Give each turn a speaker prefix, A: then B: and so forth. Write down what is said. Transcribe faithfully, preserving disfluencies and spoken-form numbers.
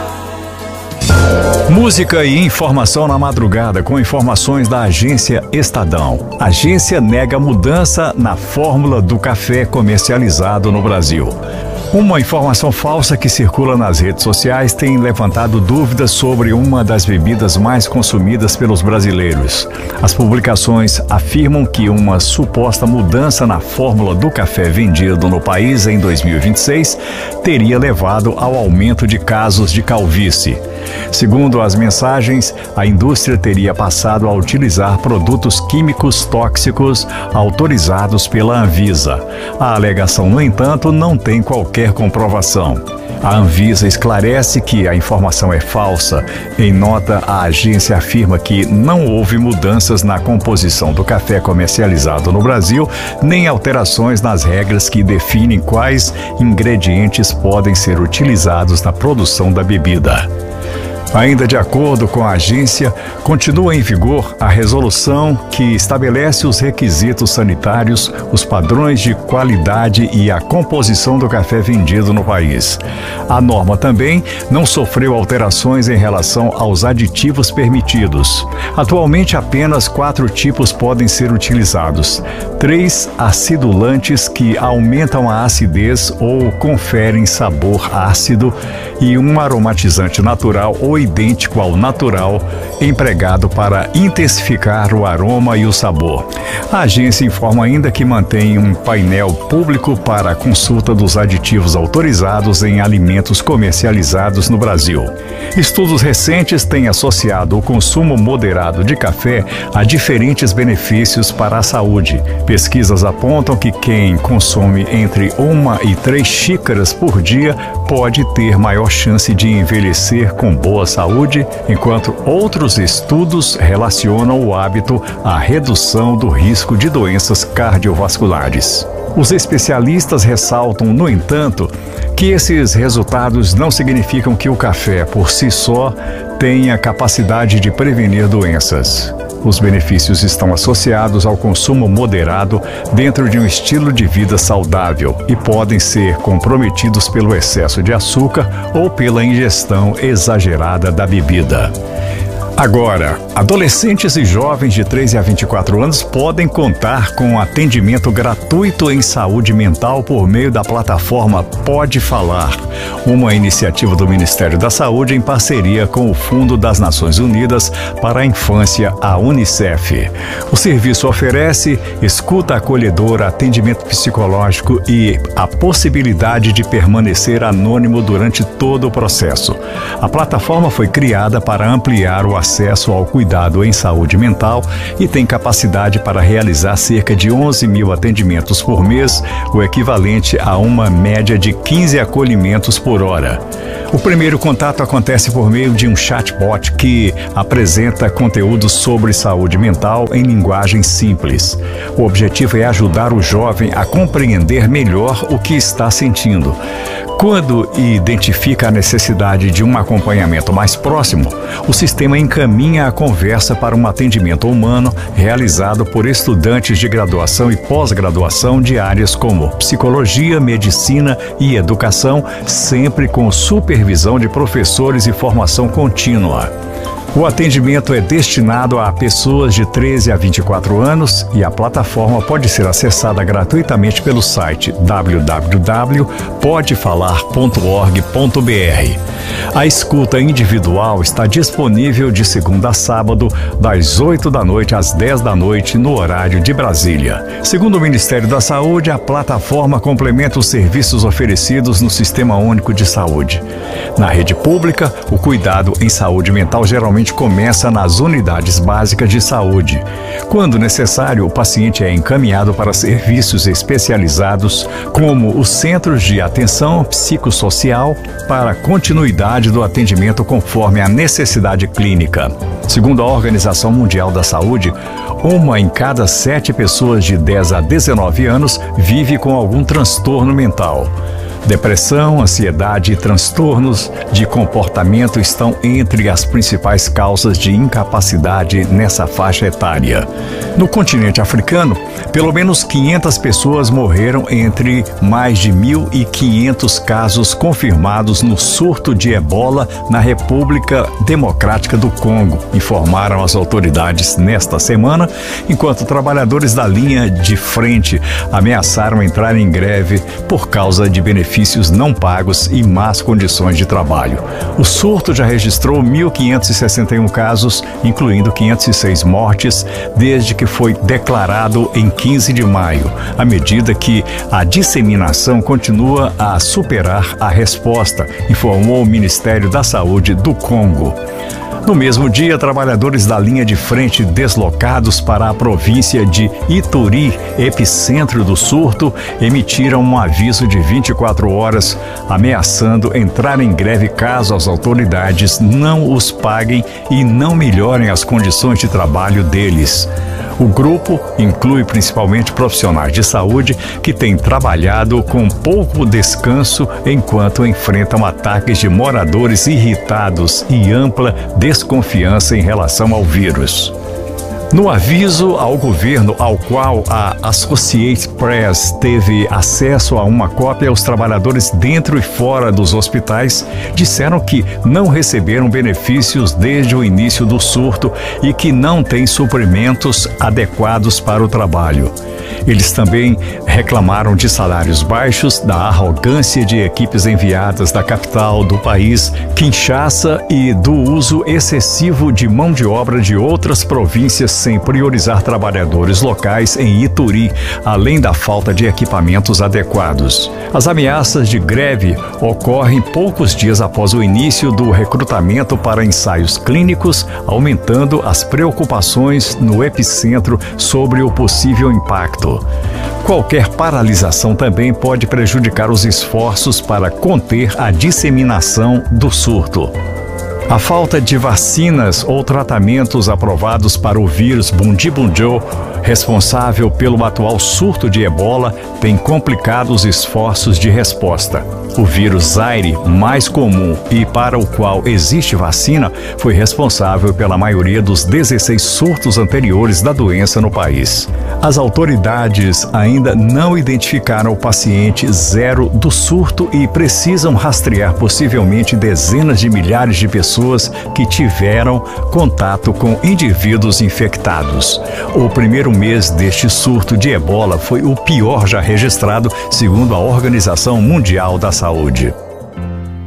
A: Música e informação na madrugada com informações da agência Estadão. A agência nega mudança na fórmula do café comercializado no Brasil. Uma informação falsa que circula nas redes sociais tem levantado dúvidas sobre uma das bebidas mais consumidas pelos brasileiros. As publicações afirmam que uma suposta mudança na fórmula do café vendido no país em dois mil e vinte e seis teria levado ao aumento de casos de calvície. Segundo as mensagens, a indústria teria passado a utilizar produtos químicos tóxicos autorizados pela Anvisa. A alegação, no entanto, não tem qualquer comprovação. A Anvisa esclarece que a informação é falsa. Em nota, a agência afirma que não houve mudanças na composição do café comercializado no Brasil, nem alterações nas regras que definem quais ingredientes podem ser utilizados na produção da bebida. Ainda de acordo com a agência, continua em vigor a resolução que estabelece os requisitos sanitários, os padrões de qualidade e a composição do café vendido no país. A norma também não sofreu alterações em relação aos aditivos permitidos. Atualmente, apenas quatro tipos podem ser utilizados. Três acidulantes que aumentam a acidez ou conferem sabor ácido e um aromatizante natural ou idêntico ao natural, empregado para intensificar o aroma e o sabor. A agência informa ainda que mantém um painel público para a consulta dos aditivos autorizados em alimentos comercializados no Brasil. Estudos recentes têm associado o consumo moderado de café a diferentes benefícios para a saúde. Pesquisas apontam que quem consome entre uma e três xícaras por dia pode ter maior chance de envelhecer com boa saúde, enquanto outros estudos relacionam o hábito à redução do risco de doenças cardiovasculares. Os especialistas ressaltam, no entanto, que esses resultados não significam que o café, por si só, tenha capacidade de prevenir doenças. Os benefícios estão associados ao consumo moderado dentro de um estilo de vida saudável e podem ser comprometidos pelo excesso de açúcar ou pela ingestão exagerada da bebida. Agora, adolescentes e jovens de treze a vinte e quatro anos podem contar com atendimento gratuito em saúde mental por meio da plataforma Pode Falar, uma iniciativa do Ministério da Saúde em parceria com o Fundo das Nações Unidas para a Infância, a Unicef. O serviço oferece escuta acolhedora, atendimento psicológico e a possibilidade de permanecer anônimo durante todo o processo. A plataforma foi criada para ampliar o acesso ao cuidado em saúde mental e tem capacidade para realizar cerca de onze mil atendimentos por mês, o equivalente a uma média de quinze acolhimentos por hora. O primeiro contato acontece por meio de um chatbot que apresenta conteúdo sobre saúde mental em linguagem simples. O objetivo é ajudar o jovem a compreender melhor o que está sentindo. Quando identifica a necessidade de um acompanhamento mais próximo, o sistema encaminha a conversa para um atendimento humano realizado por estudantes de graduação e pós-graduação de áreas como psicologia, medicina e educação, sempre com supervisão de professores e formação contínua. O atendimento é destinado a pessoas de treze a vinte e quatro anos e a plataforma pode ser acessada gratuitamente pelo site w w w ponto pode falar ponto org ponto b r. A escuta individual está disponível de segunda a sábado, das oito da noite às dez da noite, no horário de Brasília. Segundo o Ministério da Saúde, a plataforma complementa os serviços oferecidos no Sistema Único de Saúde. Na rede pública, o cuidado em saúde mental geralmente começa nas unidades básicas de saúde. Quando necessário, o paciente é encaminhado para serviços especializados, como os Centros de Atenção Psicossocial, para continuidade do atendimento conforme a necessidade clínica. Segundo a Organização Mundial da Saúde, uma em cada sete pessoas de dez a dezenove anos vive com algum transtorno mental. Depressão, ansiedade e transtornos de comportamento estão entre as principais causas de incapacidade nessa faixa etária. No continente africano, pelo menos quinhentas pessoas morreram entre mais de mil e quinhentos casos confirmados no surto de ebola na República Democrática do Congo, informaram as autoridades nesta semana, enquanto trabalhadores da linha de frente ameaçaram entrar em greve por causa de benefícios benefícios não pagos e más condições de trabalho. O surto já registrou mil quinhentos e sessenta e um casos, incluindo quinhentas e seis mortes, desde que foi declarado em quinze de maio, à medida que a disseminação continua a superar a resposta, informou o Ministério da Saúde do Congo. No mesmo dia, trabalhadores da linha de frente deslocados para a província de Ituri, epicentro do surto, emitiram um aviso de vinte e quatro horas, ameaçando entrar em greve caso as autoridades não os paguem e não melhorem as condições de trabalho deles. O grupo inclui principalmente profissionais de saúde que têm trabalhado com pouco descanso enquanto enfrentam ataques de moradores irritados e ampla desconfiança em relação ao vírus. No aviso ao governo, ao qual a Associated Press teve acesso a uma cópia, os trabalhadores dentro e fora dos hospitais disseram que não receberam benefícios desde o início do surto e que não têm suprimentos adequados para o trabalho. Eles também reclamaram de salários baixos, da arrogância de equipes enviadas da capital do país, Kinshasa, e do uso excessivo de mão de obra de outras províncias sem priorizar trabalhadores locais em Ituri, além da falta de equipamentos adequados. As ameaças de greve ocorrem poucos dias após o início do recrutamento para ensaios clínicos, aumentando as preocupações no epicentro sobre o possível impacto. Qualquer paralisação também pode prejudicar os esforços para conter a disseminação do surto. A falta de vacinas ou tratamentos aprovados para o vírus Bundibugyo, responsável pelo atual surto de ebola, tem complicado os esforços de resposta. O vírus Zaire, mais comum e para o qual existe vacina, foi responsável pela maioria dos dezesseis surtos anteriores da doença no país. As autoridades ainda não identificaram o paciente zero do surto e precisam rastrear possivelmente dezenas de milhares de pessoas que tiveram contato com indivíduos infectados. O primeiro mês deste surto de ebola foi o pior já registrado, segundo a Organização Mundial da Saúde.